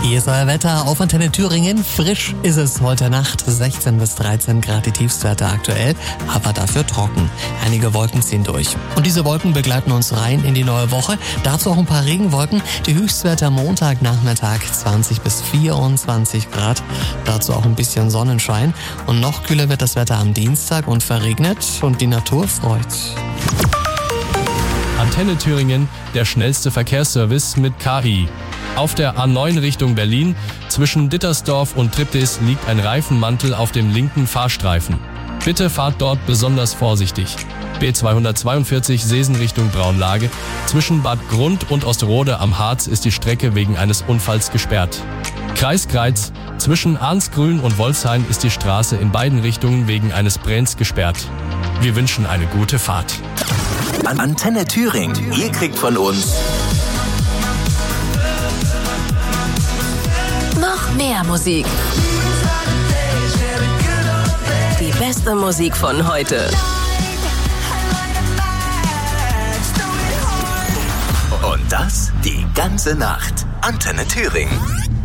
Hier ist euer Wetter auf Antenne Thüringen. Frisch ist es heute Nacht, 16 bis 13 Grad die Tiefstwerte aktuell, aber dafür trocken. Einige Wolken ziehen durch. Und diese Wolken begleiten uns rein in die neue Woche. Dazu auch ein paar Regenwolken. Die Höchstwerte am Montagnachmittag 20 bis 24 Grad. Dazu auch ein bisschen Sonnenschein. Und noch kühler wird das Wetter am Dienstag und verregnet und die Natur freut. Antenne Thüringen, der schnellste Verkehrsservice mit KI. Auf der A9 Richtung Berlin zwischen Dittersdorf und Triptis liegt ein Reifenmantel auf dem linken Fahrstreifen. Bitte fahrt dort besonders vorsichtig. B242 Seesen Richtung Braunlage. Zwischen Bad Grund und Osterode am Harz ist die Strecke wegen eines Unfalls gesperrt. Kreis Greiz. Zwischen Arnsgrün und Wolfshain ist die Straße in beiden Richtungen wegen eines Brenns gesperrt. Wir wünschen eine gute Fahrt. Antenne Thüringen. Ihr kriegt von uns noch mehr Musik. Die beste Musik von heute. Und das die ganze Nacht. Antenne Thüringen.